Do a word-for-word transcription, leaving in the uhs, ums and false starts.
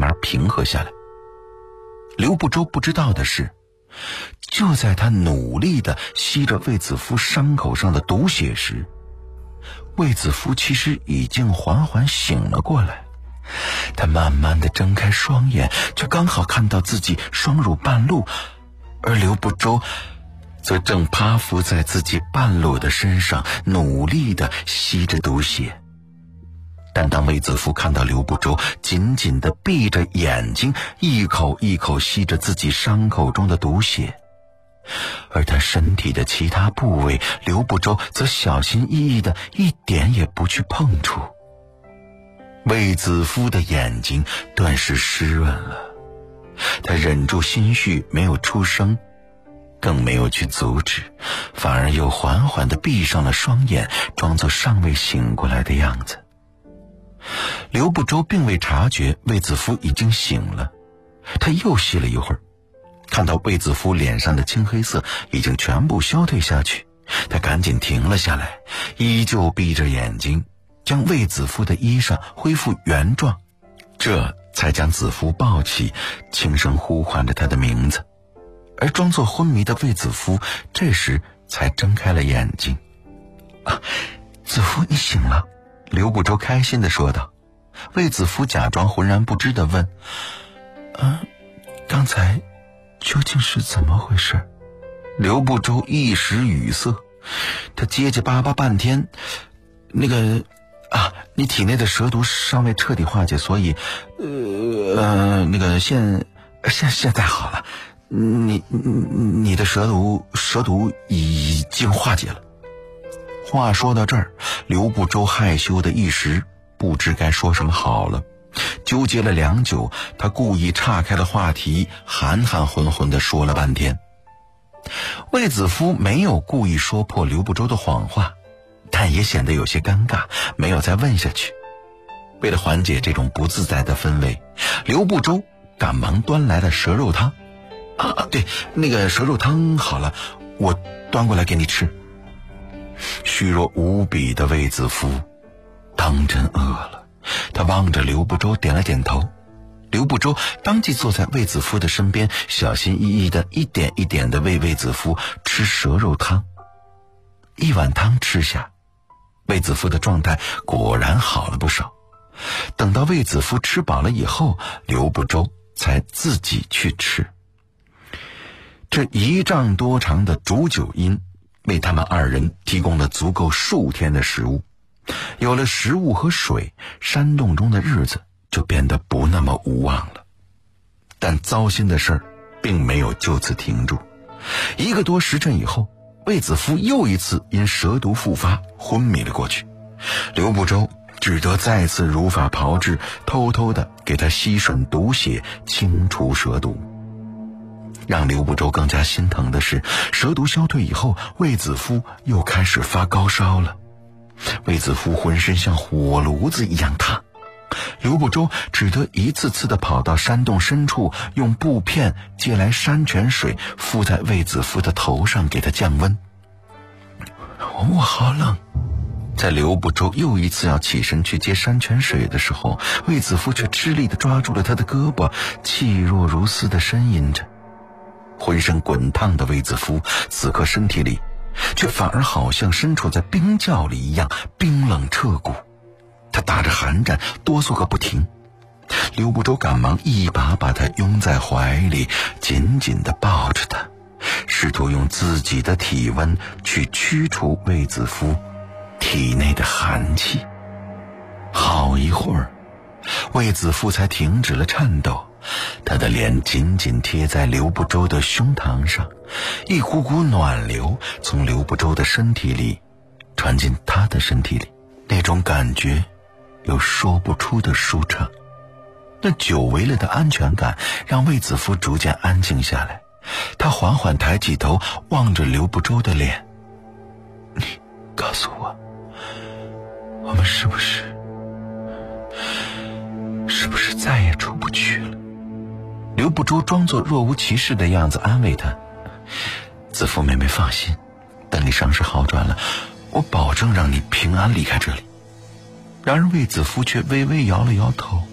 慢平和下来。刘不周不知道的是，就在他努力地吸着卫子夫伤口上的毒血时，卫子夫其实已经缓缓醒了过来。他慢慢地睁开双眼，却刚好看到自己双乳半露，而刘不周则正趴伏在自己半裸的身上，努力地吸着毒血。但当卫子夫看到刘不周紧紧地闭着眼睛，一口一口吸着自己伤口中的毒血，而他身体的其他部位，刘不周则小心翼翼地一点也不去碰触。卫子夫的眼睛顿时湿润了，他忍住心绪没有出声，更没有去阻止，反而又缓缓地闭上了双眼，装作尚未醒过来的样子。刘不周并未察觉卫子夫已经醒了，他又吸了一会儿，看到卫子夫脸上的青黑色已经全部消退下去，他赶紧停了下来，依旧闭着眼睛，将卫子夫的衣裳恢复原状，这才将子夫抱起，轻声呼唤着他的名字。而装作昏迷的卫子夫这时才睁开了眼睛。啊，子夫你醒了，刘不周开心地说道。卫子夫假装浑然不知地问，啊，刚才究竟是怎么回事？刘不周一时语塞，他结结巴巴半天，那个啊，你体内的蛇毒尚未彻底化解，所以呃呃那个现现现在好了，你你的蛇毒蛇毒已经化解了。话说到这儿，刘不周害羞的一时不知该说什么好了，纠结了良久，他故意岔开了话题，含含混混地说了半天。卫子夫没有故意说破刘不周的谎话，但也显得有些尴尬，没有再问下去。为了缓解这种不自在的氛围，刘不周赶忙端来了蛇肉汤。啊，对，那个蛇肉汤好了，我端过来给你吃。虚弱无比的卫子夫当真饿了，他望着刘不周点了点头。刘不周当即坐在卫子夫的身边，小心翼翼地一点一点地喂卫子夫吃蛇肉汤。一碗汤吃下，卫子夫的状态果然好了不少。等到卫子夫吃饱了以后，刘不周才自己去吃。这一丈多长的煮酒阴为他们二人提供了足够数天的食物。有了食物和水，山洞中的日子就变得不那么无望了。但糟心的事儿并没有就此停住。一个多时辰以后，卫子夫又一次因蛇毒复发昏迷了过去。刘不周只得再次如法炮制，偷偷地给他吸吮毒血，清除蛇毒。让刘不周更加心疼的是，蛇毒消退以后，卫子夫又开始发高烧了。卫子夫浑身像火炉子一样烫，刘不周只得一次次地跑到山洞深处，用布片借来山泉水敷在卫子夫的头上，给他降温。我好冷。在刘不周又一次要起身去接山泉水的时候，卫子夫却吃力地抓住了他的胳膊，气若如丝地呻吟着。浑身滚烫的卫子夫此刻身体里却反而好像身处在冰窖里一样，冰冷彻骨。他打着寒战，哆嗦个不停。刘不周赶忙一把把他拥在怀里，紧紧地抱着他，试图用自己的体温去驱除卫子夫体内的寒气。好一会儿，卫子夫才停止了颤抖，他的脸紧紧贴在刘不周的胸膛上，一股股暖流从刘不周的身体里传进他的身体里，那种感觉有说不出的舒畅。那久违了的安全感让卫子夫逐渐安静下来，他缓缓抬起头，望着刘不周的脸。你告诉我，我们是不是是不是再也出不去了？刘不周装作若无其事的样子安慰他。子夫妹妹放心，等你伤势好转了，我保证让你平安离开这里。然而卫子夫却微微摇了摇头。